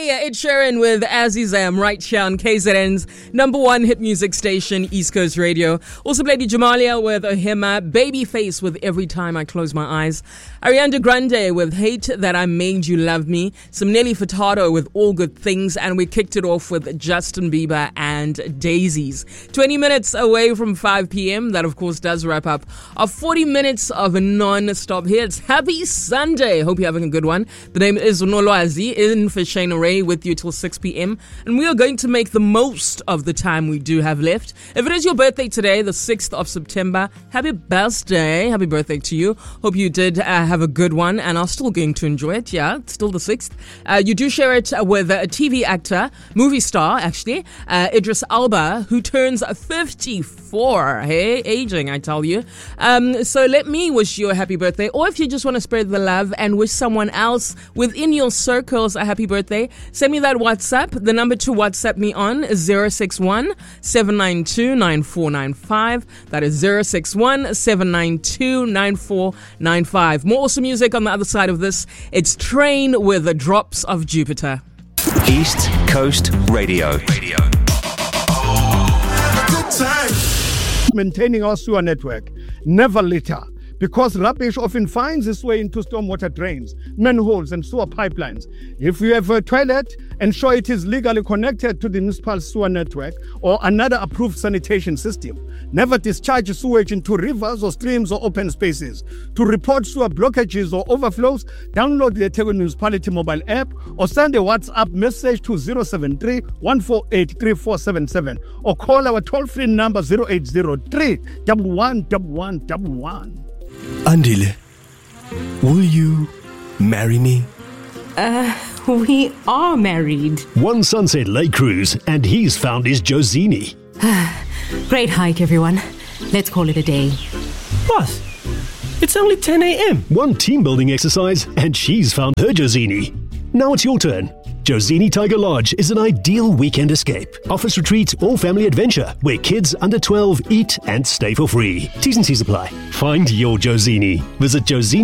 Ed Sheeran with As I Am right here on KZN's number one hit music station, East Coast Radio. Also played Jamalia with Ohima, Babyface with Every Time I Close My Eyes, Ariana Grande with Hate That I Made You Love Me, some Nelly Furtado with All Good Things, and we kicked it off with Justin Bieber and Daisies. 20 minutes away from 5 p.m. That, of course, does wrap up our 40 minutes of a non-stop hits. Happy Sunday. Hope you're having a good one. The name is Nolwazi, in for Shane Ray with you till 6 p.m. And we are going to make the most of the time we do have left. If it is your birthday today, the 6th of September, happy birthday. Happy birthday to you. Hope you did have a good one and are still going to enjoy it. Yeah, it's still the 6th. You do share it with a TV actor, movie star actually, Idris Elba, who turns 54. Hey, aging, I tell you. So let me wish you a happy birthday. Or if you just want to spread the love and wish someone else within your circles a happy birthday, send me that WhatsApp. The number to WhatsApp me on is 061-792-9495. That is 061-792-9495. More awesome music on the other side of this. It's Train with the Drops of Jupiter. East Coast Radio. Good time. Maintaining our sewer network, never litter, because rubbish often finds its way into stormwater drains, manholes and sewer pipelines. If you have a toilet, ensure it is legally connected to the municipal sewer network or another approved sanitation system. Never discharge sewage into rivers or streams or open spaces. To report sewer blockages or overflows, download the eThekwini Municipality mobile app or send a WhatsApp message to 073-148-3477 or call our toll-free number 0803 111111. Andile, will you marry me? We are married. One Sunset Lake Cruise, and he's found his Josini. Great hike, everyone. Let's call it a day. Boss, it's only 10 a.m. One team building exercise, and she's found her Josini. Now it's your turn. Josini Tiger Lodge is an ideal weekend escape. Office retreat or family adventure where kids under 12 eat and stay for free. T's and C's apply. Find your Josini. Visit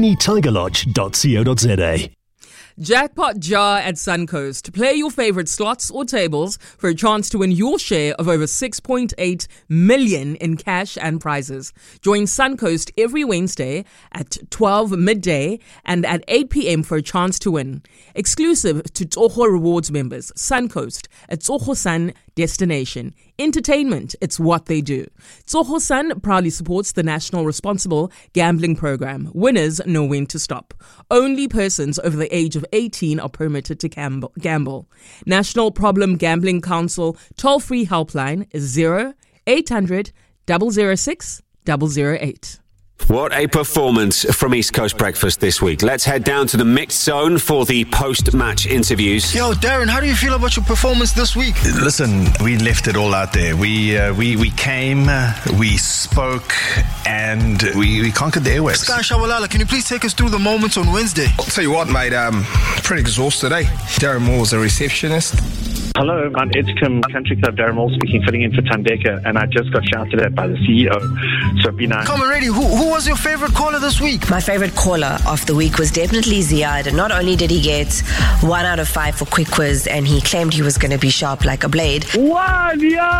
josinitigerlodge.co.za. Jackpot Jar at Suncoast. Play your favorite slots or tables for a chance to win your share of over 6.8 million in cash and prizes. Join Suncoast every Wednesday at 12 midday and at 8 p.m. for a chance to win. Exclusive to Tsoho Rewards members. Suncoast, a Tsoho Sun destination. Entertainment, it's what they do. Tsoho Sun proudly supports the National Responsible Gambling Program. Winners know when to stop. Only persons over the age of 18 are permitted to gamble. National Problem Gambling Council toll-free helpline is 0800 006 008. What a performance from East Coast Breakfast this week. Let's head down to the mixed zone for the post-match interviews. Yo, Darren, how do you feel about your performance this week? Listen, we left it all out there. We came, we spoke, and we conquered the airwaves. Sky Shawalala, can you please take us through the moments on Wednesday? I'll tell you what, mate, pretty exhausted, eh? Darren Moore was a receptionist. Hello, I'm Ed Kim, Country Club Darren Moore speaking, filling in for Tandeka, and I just got shouted at by the CEO. So be nice. Come on, ready. Who was your favorite caller this week? My favorite caller of the week was definitely Ziad. Not only did he get 1 out of 5 for quick quiz, and he claimed he was going to be sharp like a blade. One!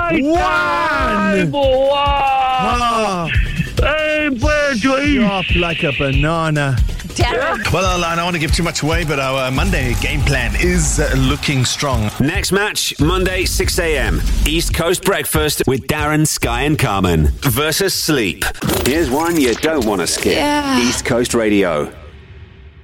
Hey, boy, sharp like a banana. Well, I don't want to give too much away, but our Monday game plan is looking strong. Next match, Monday, 6 a.m. East Coast Breakfast with Darren, Sky and Carmen versus Sleep. Here's one you don't want to skip. East Coast Radio.